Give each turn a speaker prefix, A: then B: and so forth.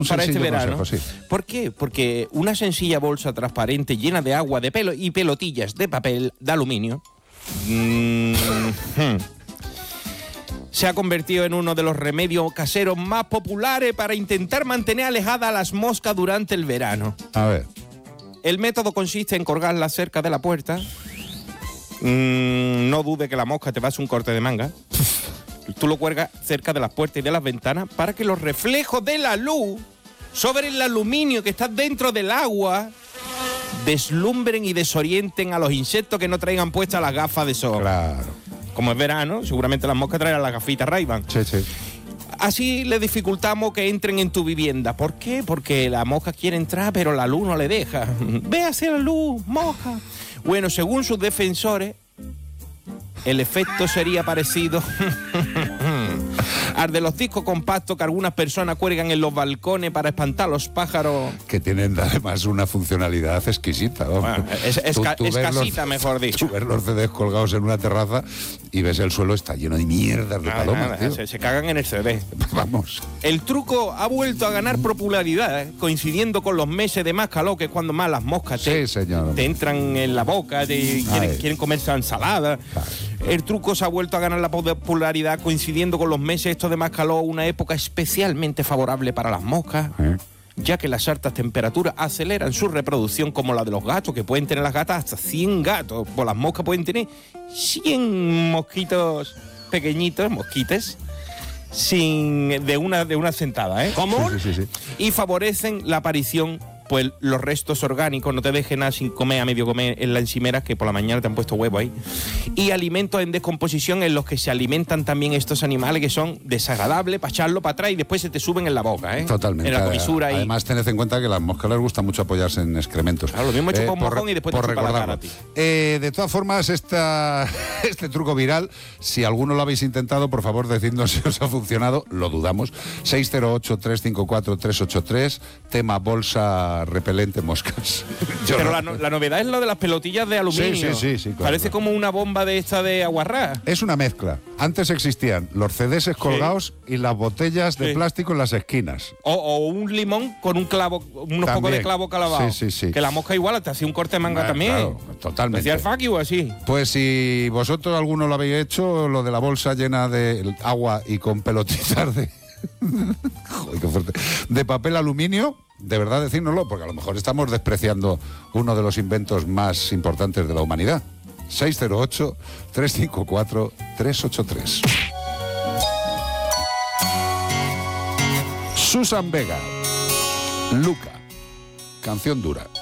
A: para este verano.
B: Consejo, sí.
A: ¿Por qué? Porque una sencilla bolsa transparente llena de agua, de pelo y pelotillas de papel de aluminio se ha convertido en uno de los remedios caseros más populares para intentar mantener alejadas a las moscas durante el verano.
B: A ver.
A: El método consiste en colgarlas cerca de la puerta. No dude que la mosca te va a hacer un corte de manga. Tú lo cuelgas cerca de las puertas y de las ventanas para que los reflejos de la luz sobre el aluminio que está dentro del agua deslumbren y desorienten a los insectos que no traigan puestas las gafas de sol.
B: Claro.
A: Como es verano, seguramente las moscas traerán las gafitas Ray-Ban.
B: Sí, sí.
A: Así le dificultamos que entren en tu vivienda. ¿Por qué? Porque la mosca quiere entrar, pero la luz no le deja. Ve hacia la luz, mosca. Bueno, según sus defensores, el efecto sería parecido al de los discos compactos que algunas personas cuelgan en los balcones para espantar a los pájaros.
B: Que tienen además una funcionalidad exquisita.
A: Bueno, escasita, mejor dicho.
B: Tú ves los CDs colgados en una terraza y ves el suelo está lleno de mierdas de palomas.
A: Se cagan en el CD.
B: Vamos.
A: El truco ha vuelto a ganar popularidad, coincidiendo con los meses de más calor, que es cuando más las moscas te entran en la boca, quieren comerse la ensalada.
B: Claro.
A: El truco se ha vuelto a ganar la popularidad coincidiendo con los meses estos de más calor, una época especialmente favorable para las moscas, ya que las altas temperaturas aceleran su reproducción, como la de los gatos, que pueden tener las gatas hasta 100 gatos. Pues las moscas pueden tener 100 mosquitos pequeñitos, mosquites, de una sentada, ¿eh?
B: ¿Cómo? Sí.
A: Y favorecen la aparición, pues, los restos orgánicos. No te dejes nada sin comer, a medio comer en la encimera, que por la mañana te han puesto huevo ahí. Y alimentos en descomposición en los que se alimentan también estos animales, que son desagradables para echarlo para atrás y después se te suben en la boca, ¿eh?
B: Totalmente.
A: En la comisura.
B: Además, tened en cuenta que a las moscas les gusta mucho apoyarse en excrementos.
A: Claro, lo mismo chupa un mojón y después te chupa la cara a ti.
B: De todas formas, este truco viral, si alguno lo habéis intentado, por favor, decidnos si os ha funcionado. Lo dudamos. 608-354-383, tema bolsa repelente moscas.
A: Pero la novedad es lo de las pelotillas de aluminio.
B: Sí, claro.
A: Parece como una bomba de esta de aguarrá.
B: Es una mezcla. Antes existían los CDs colgados y las botellas de plástico en las esquinas.
A: O un limón con un clavo, unos pocos de clavo calabao.
B: Sí.
A: Que la mosca igual te hacía un corte de manga también.
B: Claro, totalmente.
A: Decía el fuck you así.
B: Pues si vosotros alguno lo habéis hecho, lo de la bolsa llena de agua y con pelotitas de... Joder, qué fuerte. De papel aluminio, de verdad decírnoslo, porque a lo mejor estamos despreciando uno de los inventos más importantes de la humanidad. 608-354-383. Susan Vega, Luca, canción dura.